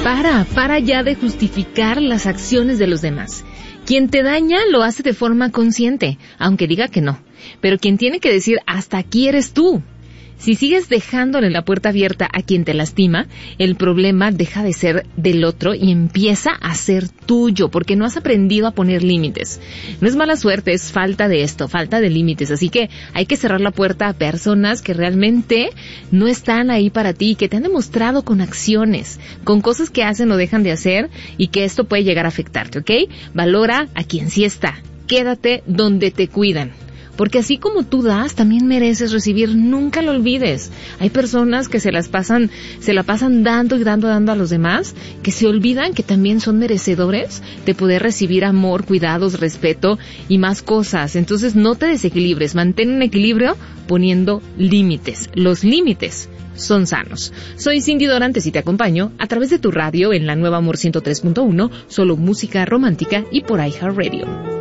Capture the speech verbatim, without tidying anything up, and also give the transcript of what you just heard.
Para, para ya de justificar las acciones de los demás. Quien te daña lo hace de forma consciente, aunque diga que no. Pero quien tiene que decir hasta aquí eres tú. Si sigues dejándole la puerta abierta a quien te lastima, el problema deja de ser del otro y empieza a ser tuyo, porque no has aprendido a poner límites. No es mala suerte, es falta de esto, falta de límites. Así que hay que cerrar la puerta a personas que realmente no están ahí para ti, que te han demostrado con acciones, con cosas que hacen o dejan de hacer y que esto puede llegar a afectarte, ¿ok? Valora a quien sí está. Quédate donde te cuidan. Porque así como tú das, también mereces recibir, nunca lo olvides. Hay personas que se las pasan, se la pasan dando y dando, dando a los demás, que se olvidan que también son merecedores de poder recibir amor, cuidados, respeto y más cosas. Entonces no te desequilibres, mantén un equilibrio poniendo límites. Los límites son sanos. Soy Cindy Dorantes y te acompaño a través de tu radio en la Nueva Amor ciento tres punto uno, solo música romántica y por iHeartRadio.